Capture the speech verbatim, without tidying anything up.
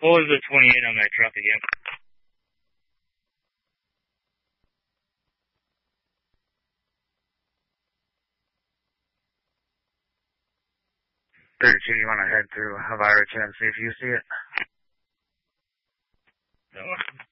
What was the twenty-eight on that truck again? thirty-two, you want to head through Havira and see if you see it? No.